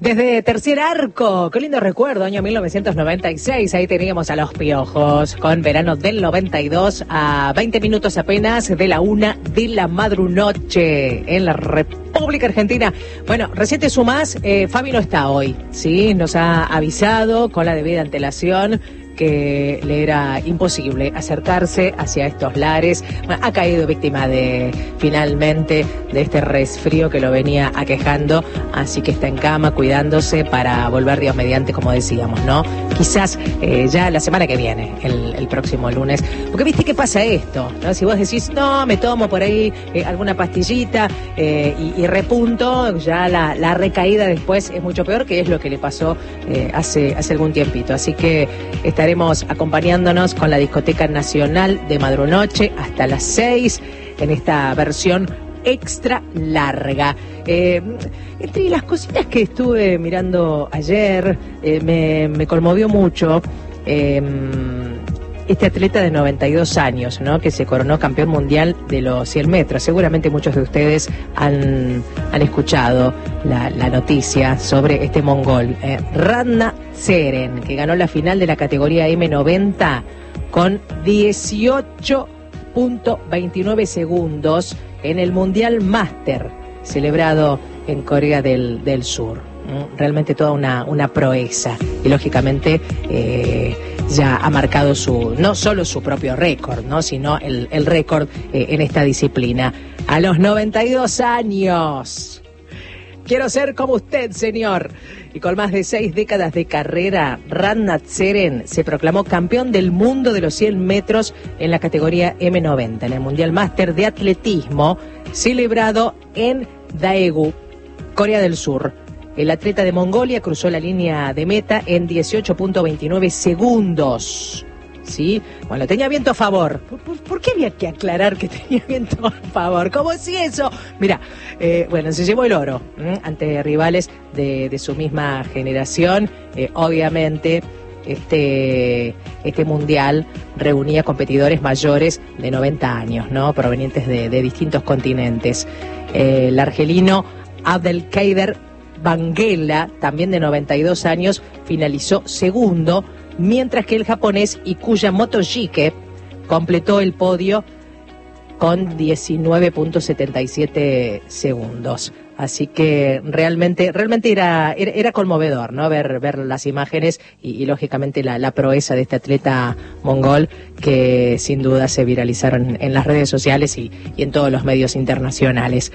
Desde Tercer Arco, qué lindo recuerdo, año 1996, ahí teníamos a Los Piojos, con Verano del 92, a 20 minutos apenas de la 1 de la madrunoche, en la República Argentina. Bueno, recién te sumás, Fabi no está hoy, ¿sí? Nos ha avisado con la debida antelación que le era imposible acercarse hacia estos lares. Bueno, ha caído víctima finalmente de este resfrío que lo venía aquejando, así que está en cama cuidándose para volver Dios mediante, como decíamos, ¿no? Quizás ya la semana que viene, el próximo lunes, porque viste que pasa esto, ¿no? Si vos decís, no, me tomo por ahí alguna pastillita y repunto, ya la recaída después es mucho peor, que es lo que le pasó hace algún tiempito. Así que estaremos acompañándonos con la Discoteca Nacional de Madrunoche hasta las 6 en esta versión extra larga. Entre las cositas que estuve mirando ayer, me conmovió mucho este atleta de 92 años, ¿no? Que se coronó campeón mundial de los 100 metros. Seguramente muchos de ustedes han escuchado la noticia sobre este mongol, Radna Tseren, que ganó la final de la categoría M90 con 18.29 segundos en el Mundial Master celebrado en Corea del Sur. Realmente toda una proeza, y lógicamente ya ha marcado no solo su propio récord, ¿no? Sino el récord en esta disciplina. A los 92 años. Quiero ser como usted, señor. Y con más de 6 décadas de carrera, Radna Tseren se proclamó campeón del mundo de los 100 metros en la categoría M90, en el Mundial Máster de Atletismo, celebrado en Daegu, Corea del Sur. El atleta de Mongolia cruzó la línea de meta en 18.29 segundos. ¿Sí? Bueno, tenía viento a favor. ¿Por qué había que aclarar que tenía viento a favor? ¿Cómo si eso? Mira, bueno, se llevó el oro ante rivales de su misma generación. Obviamente, este mundial reunía competidores mayores de 90 años, ¿no? Provenientes de distintos continentes. El argelino Abdelkader Banguela, también de 92 años, finalizó segundo, mientras que el japonés Ikuya Motoshike completó el podio con 19.77 segundos. Así que realmente era conmovedor, ¿no? Ver las imágenes y lógicamente la proeza de este atleta mongol, que sin duda se viralizaron en las redes sociales y en todos los medios internacionales.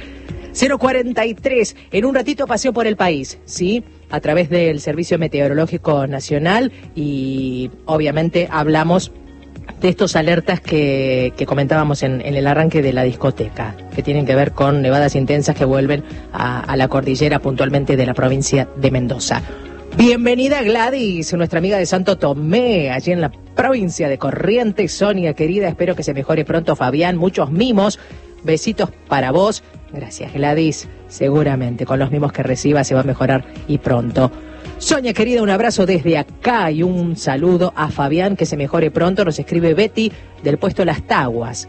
043, en un ratito paseo por el país, ¿sí? A través del Servicio Meteorológico Nacional, y obviamente hablamos de estos alertas que comentábamos en el arranque de la discoteca, que tienen que ver con nevadas intensas que vuelven a la cordillera, puntualmente de la provincia de Mendoza. Bienvenida Gladys, nuestra amiga de Santo Tomé, allí en la provincia de Corrientes. Sonia, querida, espero que se mejore pronto Fabián, muchos mimos, besitos para vos. Gracias Gladys, seguramente con los mimos que reciba se va a mejorar y pronto. Sonia querida, un abrazo desde acá y un saludo a Fabián, que se mejore pronto. Nos escribe Betty del puesto Las Taguas,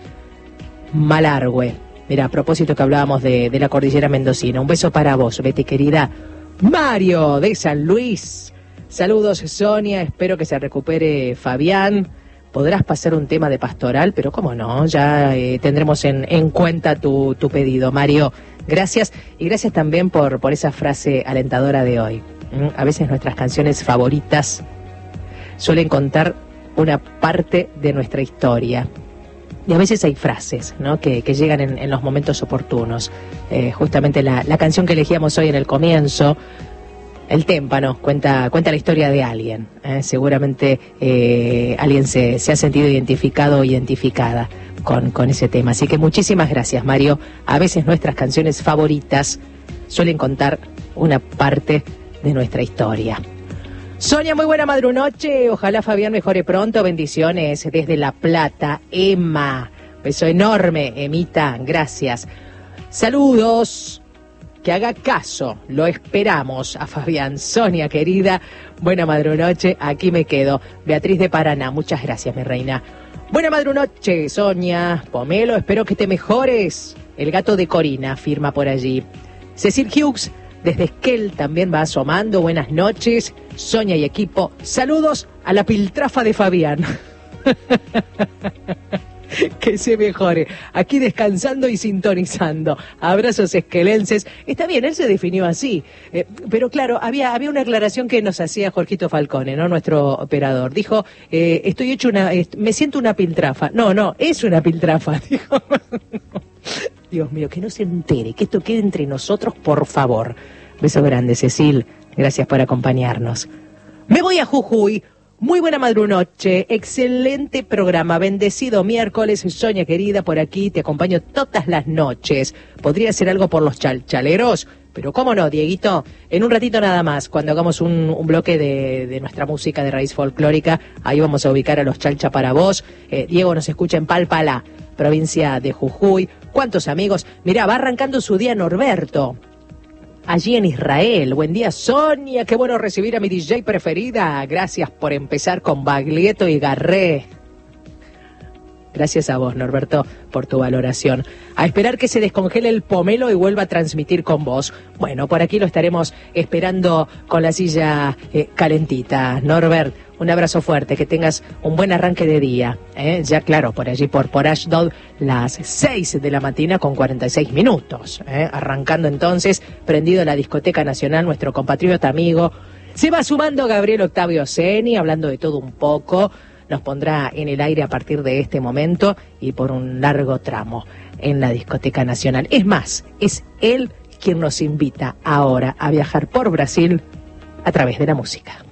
Malargüe. Mira, a propósito que hablábamos de la cordillera mendocina, un beso para vos, Betty querida. Mario de San Luis, saludos Sonia, espero que se recupere Fabián. Podrás pasar un tema de pastoral, pero cómo no, ya tendremos en cuenta tu pedido, Mario. Gracias, y gracias también por esa frase alentadora de hoy. A veces nuestras canciones favoritas suelen contar una parte de nuestra historia. Y a veces hay frases, ¿no? que llegan en los momentos oportunos. Justamente la canción que elegíamos hoy en el comienzo, El Témpano, cuenta la historia de alguien. Seguramente alguien se ha sentido identificado o identificada con ese tema. Así que muchísimas gracias, Mario. A veces nuestras canciones favoritas suelen contar una parte de nuestra historia. Sonia, muy buena madrunoche. Ojalá Fabián mejore pronto. Bendiciones desde La Plata. Emma, beso enorme, Emita. Gracias. Saludos. Que haga caso, lo esperamos a Fabián. Sonia, querida, buena madrunoche, aquí me quedo. Beatriz de Paraná, muchas gracias, mi reina. Buena madrunoche, Sonia. Pomelo, espero que te mejores. El gato de Corina firma por allí. Cecil Hughes, Desde Esquel también va asomando. Buenas noches, Sonia y equipo. Saludos a la piltrafa de Fabián. Que se mejore. Aquí descansando y sintonizando. Abrazos esquelenses. Está bien, él se definió así. Pero claro, había una aclaración que nos hacía Jorgito Falcone, ¿no? Nuestro operador. Dijo, me siento una piltrafa. No, es una piltrafa. Dijo. Dios mío, que no se entere, que esto quede entre nosotros, por favor. Beso grande, Cecil. Gracias por acompañarnos. Me voy a Jujuy. Muy buena madrunoche, excelente programa, bendecido miércoles, Sonia querida, por aquí te acompaño todas las noches. ¿Podría hacer algo por los chalchaleros? Pero cómo no, Dieguito, en un ratito nada más, cuando hagamos un bloque de nuestra música de raíz folclórica, ahí vamos a ubicar a los chalcha para vos. Diego nos escucha en Palpalá, provincia de Jujuy. ¿Cuántos amigos? Mirá, va arrancando su día Norberto. Allí en Israel. Buen día, Sonia. Qué bueno recibir a mi DJ preferida. Gracias por empezar con Baglietto y Garré. Gracias a vos, Norberto, por tu valoración. A esperar que se descongele el pomelo y vuelva a transmitir con vos. Bueno, por aquí lo estaremos esperando con la silla calentita. Norbert, un abrazo fuerte, que tengas un buen arranque de día. Ya claro, por allí, por Ashdod, las 6 de la mañana con 46 minutos. Arrancando entonces, prendido la Discoteca Nacional, nuestro compatriota amigo. Se va sumando Gabriel Octavio Ceni, hablando de todo un poco. Nos pondrá en el aire a partir de este momento y por un largo tramo en la Discoteca Nacional. Es más, es él quien nos invita ahora a viajar por Brasil a través de la música.